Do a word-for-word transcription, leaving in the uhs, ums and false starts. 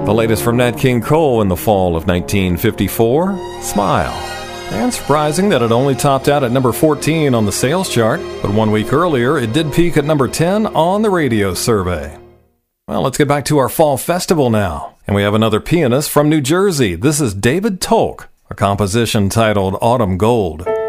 The latest from Nat King Cole in the fall of nineteen fifty-four, Smile. And surprising that it only topped out at number fourteen on the sales chart, but one week earlier it did peak at number ten on the radio survey. Well, let's get back to our fall festival now. And we have another pianist from New Jersey. This is David Tolk, a composition titled Autumn Gold.